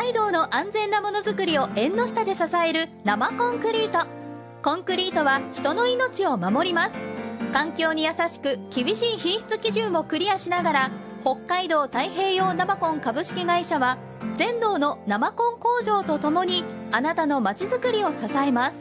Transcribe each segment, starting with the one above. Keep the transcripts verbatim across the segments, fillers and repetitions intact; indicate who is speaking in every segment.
Speaker 1: 海道の安全なものづくりを縁の下で支える生コンクリート。コンクリートは人の命を守ります。環境に優しく厳しい品質基準をクリアしながら、北海道太平洋生コン株式会社は全道の生コン工場とともにあなたのまちづくりを支えます。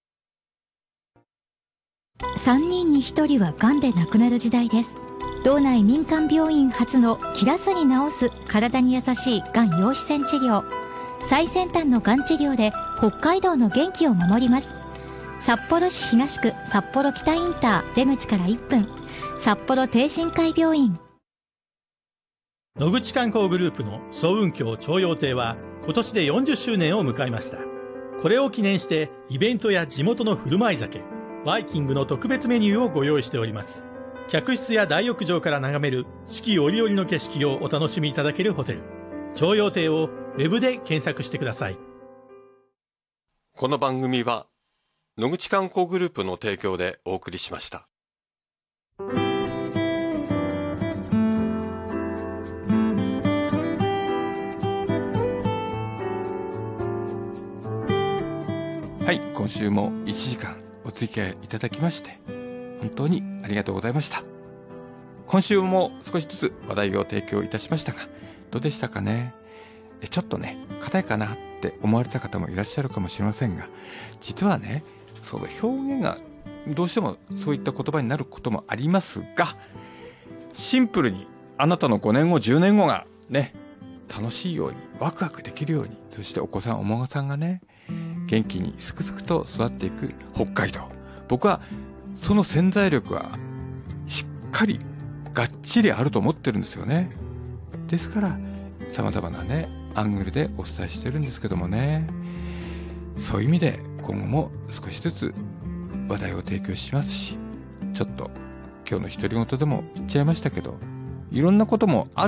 Speaker 2: さんにんにひとりはがんで亡くなる時代です。道内民間病院初の切らずに治す体に優しいがん陽子線治療。最先端のがん治療で北海道の元気を守ります。札幌市東区札幌北インター出口からいっぷん、札幌帝神会病院。
Speaker 3: 野口観光グループの総運峡徴用亭は今年でよんじゅっしゅうねんを迎えました。これを記念してイベントや地元の振る舞い酒、バイキングの特別メニューをご用意しております。客室や大浴場から眺める四季折々の景色をお楽しみいただけるホテル、徴用亭をウェブで検索してください。
Speaker 4: この番組は野口観光グループの提供でお送りしました。
Speaker 5: はい、今週もいちじかんお付き合いいただきまして本当にありがとうございました。今週も少しずつ話題を提供いたしましたが、どうでしたかね。えちょっとね硬いかなって思われた方もいらっしゃるかもしれませんが、実はねその表現がどうしてもそういった言葉になることもありますが、シンプルにあなたのごねんごじゅうねんごがね楽しいようにワクワクできるように、そしてお子さんお孫さんがね元気にすくすくと育っていく北海道、僕はその潜在力はしっかりがっちりあると思ってるんですよね。ですから様々なねアングルでお伝えしてるんですけどもね、そういう意味で今後も少しずつ話題を提供しますし、ちょっと今日の独り言でも言っちゃいましたけど、いろんなこともある